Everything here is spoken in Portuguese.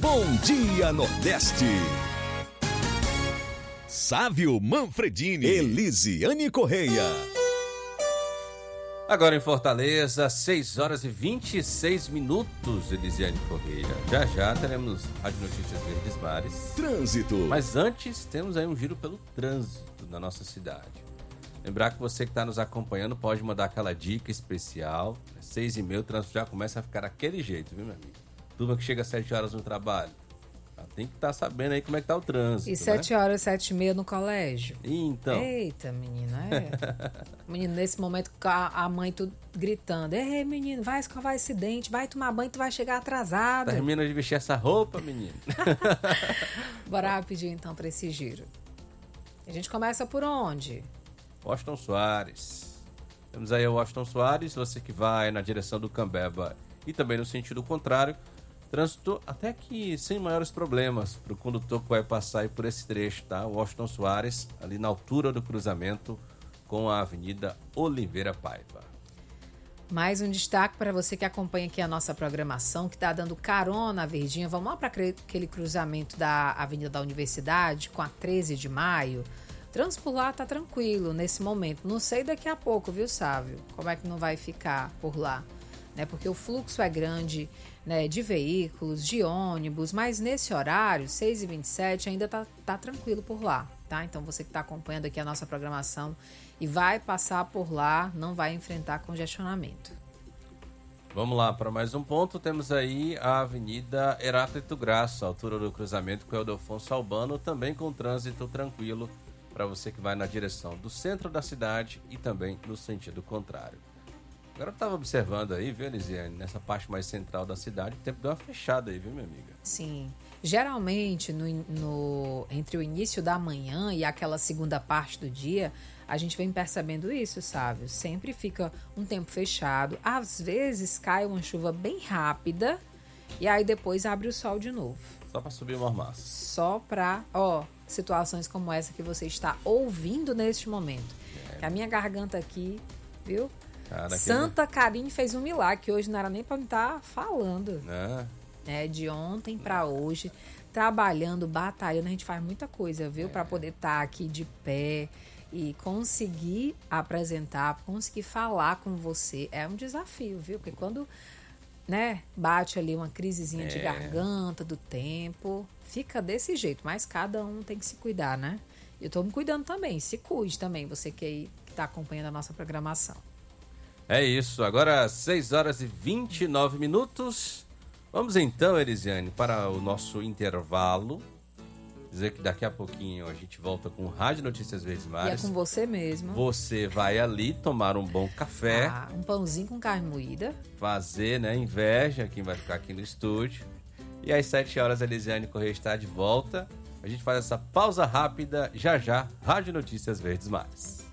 Bom Dia Nordeste. Sávio Manfredini, Elisiane Correia. Agora em Fortaleza, 6 horas e 26 minutos, Elisiane Correia. Já já teremos Rádio Notícias Verdes Mares. Trânsito. Mas antes, temos aí um giro pelo trânsito na nossa cidade. Lembrar que você que está nos acompanhando pode mandar aquela dica especial. 6h30, o trânsito já começa a ficar daquele jeito, viu, meu amigo? Turma que chega às 7 horas no trabalho. Tem que estar sabendo aí como é que tá o trânsito. E 7 horas, 7h30 no colégio. Então. Eita, menina, Menino, nesse momento a mãe tudo gritando. Ei, menino, vai escovar esse dente, vai tomar banho, tu vai chegar atrasado. Termina de vestir essa roupa, menino. Bora rapidinho então para esse giro. A gente começa por onde? Washington Soares. Temos aí o Washington Soares, você que vai na direção do Cambeba e também no sentido contrário. Trânsito até que sem maiores problemas para o condutor que vai passar aí por esse trecho, tá? Washington Soares, ali na altura do cruzamento com a Avenida Oliveira Paiva. Mais um destaque para você que acompanha aqui a nossa programação, que está dando carona à Verdinha. Vamos lá para aquele cruzamento da Avenida da Universidade com a 13 de maio. O trânsito por lá tá tranquilo nesse momento. Não sei daqui a pouco, viu, Sávio? Como é que não vai ficar por lá? Né? Porque o fluxo é grande, né, de veículos, de ônibus, mas nesse horário, 6h27, ainda tá tranquilo por lá, tá? Então você que está acompanhando aqui a nossa programação e vai passar por lá, não vai enfrentar congestionamento. Vamos lá para mais um ponto. Temos aí a Avenida Heráclito Graça, altura do cruzamento com o Ildefonso Albano, também com trânsito tranquilo para você que vai na direção do centro da cidade e também no sentido contrário. Agora eu estava observando aí, viu, Elisiane, nessa parte mais central da cidade, o tempo deu uma fechada aí, viu, minha amiga? Sim. Geralmente, entre o início da manhã e aquela segunda parte do dia, a gente vem percebendo isso, sabe? Sempre fica um tempo fechado. Às vezes cai uma chuva bem rápida e aí depois abre o sol de novo. Só para subir o mormaço. Só para, situações como essa que você está ouvindo neste momento. Que a minha garganta aqui, viu? Cara, Santa Karine fez um milagre, que hoje não era nem para me estar falando. De ontem para hoje, trabalhando, batalhando, a gente faz muita coisa, viu? Para poder estar aqui de pé e conseguir apresentar, conseguir falar com você. É um desafio, viu? Porque quando, bate ali uma crisezinha de garganta do tempo, fica desse jeito. Mas cada um tem que se cuidar, né? Eu tô me cuidando também, se cuide também, você que está acompanhando a nossa programação. É isso, agora 6 horas e 29 minutos. Vamos então, Elisiane, para o nosso intervalo. Dizer que daqui a pouquinho a gente volta com Rádio Notícias Verdes Mares. E é com você mesmo. Você vai ali tomar um bom café. Um pãozinho com carne moída. Fazer, inveja quem vai ficar aqui no estúdio. E às 7 horas a Elisiane Correia está de volta. A gente faz essa pausa rápida, já, Rádio Notícias Verdes Mares.